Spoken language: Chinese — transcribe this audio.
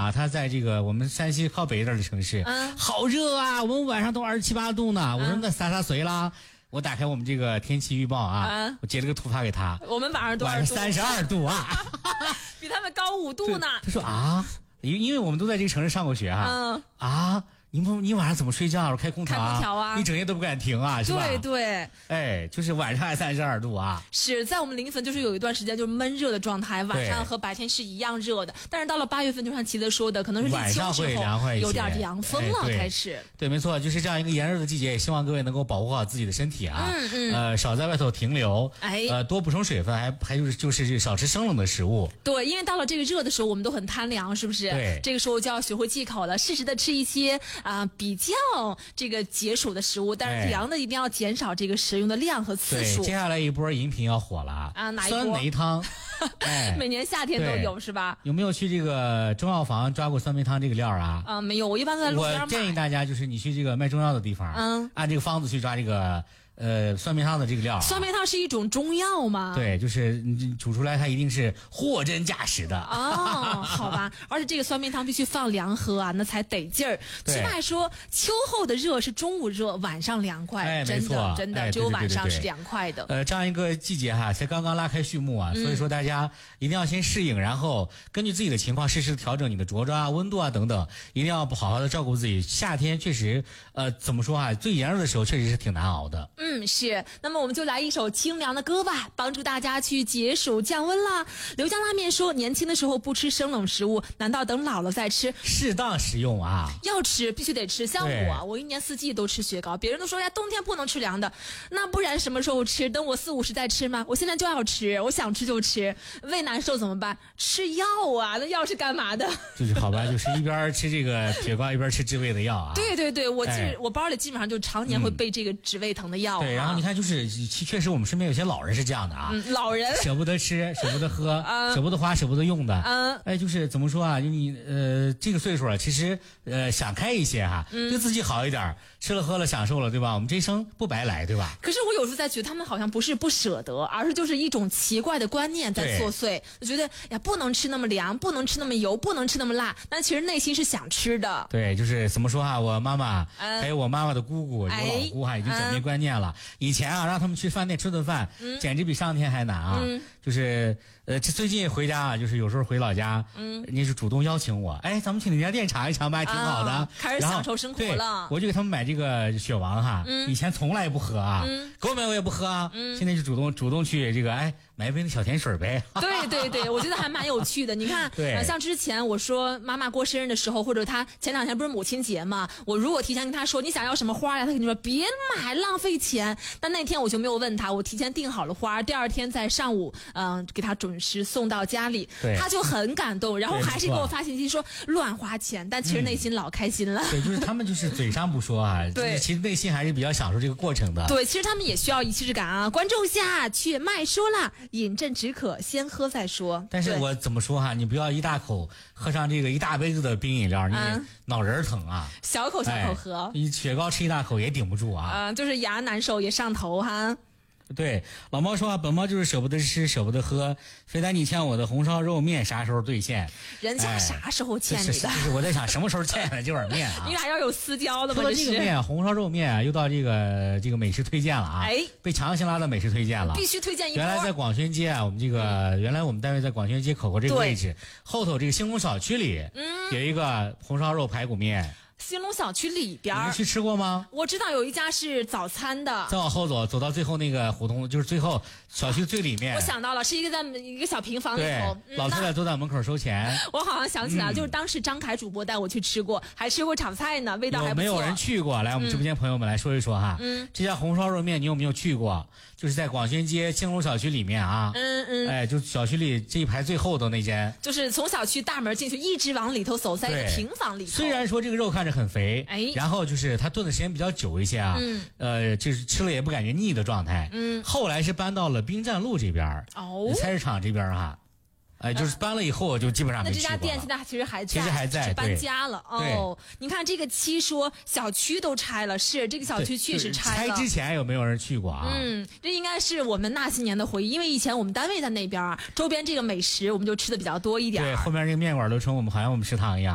啊，他在这个我们山西靠北一点的城市，好热啊，我们晚上都27、8度呢。我说那洒水啦。我打开我们这个天气预报啊，我截了个图发给他。 我们晚上多少度？ 晚上32度啊， 比他们高5度呢。 他说啊，因为我们都在这个城市上过学啊。你晚上怎么睡觉？我开空调啊，一整夜都不敢停啊，是吧？ 对对， 哎，就是晚上还32度啊。 是在我们临汾就是有一段时间就是闷热的状态，晚上和白天是一样热的。但是到了8月份，就像齐泽说的，可能是立秋之后有点凉风了，开始。 对，没错，就是这样一个炎热的季节，也希望各位能够保护好自己的身体啊。少在外头停留，多补充水分，还就是少吃生冷的食物。 对，因为到了这个热的时候，我们都很贪凉，是不是？ 对， 这个时候就要学会忌口了，适时的吃一些比较这个解暑的食物，但是凉的一定要减少这个食用的量和次数。 接下来一波饮品要火了啊！ 哪一波？ 酸梅汤， 每年夏天都有是吧？ 有没有去这个中药房抓过酸梅汤这个料啊？ 没有，我一般在路边买。 我建议大家就是你去这个卖中药的地方，按这个方子去抓这个。酸梅汤的这个料， 酸梅汤是一种中药吗？ 对，就是你煮出来它一定是货真价实的。 好吧，而且这个酸梅汤必须放凉喝啊，那才得劲儿。起码说秋后的热是中午热，晚上凉快，真的，只有晚上是凉快的。 这样一个季节哈，才刚刚拉开序幕啊，所以说大家一定要先适应，然后根据自己的情况适时调整你的着装啊、温度啊等等，一定要好好的照顾自己。夏天确实，怎么说啊，最炎热的时候确实是挺难熬的。 是，那么我们就来一首清凉的歌吧，帮助大家去解暑降温啦。刘江拉面说，年轻的时候不吃生冷食物，难道等老了再吃？ 适当食用啊， 要吃必须得吃。像我一年四季都吃雪糕，别人都说呀冬天不能吃凉的，那不然什么时候吃？等我40、50再吃吗？我现在就要吃，我想吃就吃。胃难受怎么办？吃药啊，那药是干嘛的？ 就是好吧，就是一边吃这个雪糕一边吃治胃的药啊。 对，我包里基本上就常年会备这个止胃疼的药。 对，然后你看，就是确实我们身边有些老人是这样的啊， 老人舍不得吃，舍不得喝，舍不得花，舍不得用的。就是怎么说啊？就你这个岁数了，其实想开一些哈，对自己好一点，吃了喝了享受了，对吧？我们这一生不白来，对吧？ 可是我有时候在觉得他们好像不是不舍得，而是就是一种奇怪的观念在作祟，就觉得呀不能吃那么凉，不能吃那么油，不能吃那么辣，但其实内心是想吃的。 对，就是怎么说哈，我妈妈还有我妈妈的姑姑，我老姑哈，已经转变观念了。以前啊，让他们去饭店吃顿饭，简直比上天还难啊！就是这最近回家啊，就是有时候回老家，人家是主动邀请我，咱们去哪家店尝一尝吧，还挺好的。 开始享受生活了。 我就给他们买这个雪王哈，以前从来不喝啊，给我买我也不喝啊，现在就主动去这个买一杯小甜水呗。 对，我觉得还蛮有趣的。你看，像之前我说妈妈过生日的时候，或者她前2天不是母亲节嘛，我如果提前跟她说你想要什么花呀，她肯定说别买，浪费钱。但那天我就没有问她，我提前订好了花，第2天在上午给她准时送到家里，她就很感动，然后还是给我发信息说乱花钱，但其实内心老开心了。 对，就是他们就是嘴上不说啊，对，其实内心还是比较享受这个过程的。 对，其实他们也需要仪式感啊。关注一下雀麦说了，饮鸩止渴，先喝再说。 但是我怎么说哈，你不要一大口喝上这个一大杯子的冰饮料，你脑仁疼啊。 小口喝， 你雪糕吃一大口也顶不住啊。 就是牙难受也上头哈。 对，老猫说啊，本猫就是舍不得吃，舍不得喝。非但你欠我的红烧肉面啥时候兑现？ 人家啥时候欠你的？ 就是我在想什么时候欠的这碗面啊？ 你俩要有私交的吗？ 说这个面，红烧肉面啊，又到这个美食推荐了啊！被强行拉到美食推荐了， 必须推荐一波。 原来在广宣街啊，我们原来我们单位在广宣街口口这个位置后头这个兴隆小区里，有一个红烧肉排骨面。 兴隆小区里边， 你们去吃过吗？ 我知道有一家是早餐的。 再往后走到最后那个胡同，就是最后小区最里面。 我想到了，是一个小平房里头， 老太太坐在门口收钱。 我好像想起来，就是当时张凯主播带我去吃过，还吃过炒菜呢，味道还不错。 有没有人去过？来，我们直播间朋友们来说一说哈。这家红烧肉面你有没有去过？就是在广宣街兴隆小区里面啊。就小区里这一排最后的那间。就是从小区大门进去，一直往里头走，在一个平房里头。 虽然说这个肉看着很肥，然后就是它炖的时间比较久一些啊，就是吃了也不感觉腻的状态。后来是搬到了滨站路这边，菜市场这边哈。就是搬了以后就基本上没去过了。那这家店现在其实还在， 搬家了哦。你看这个七说小区都拆了，是这个小区确实拆了。 拆之前有没有人去过啊？ 这应该是我们那些年的回忆，因为以前我们单位在那边，周边这个美食我们就吃的比较多一点。 对，后面这个面馆都成好像我们食堂一样。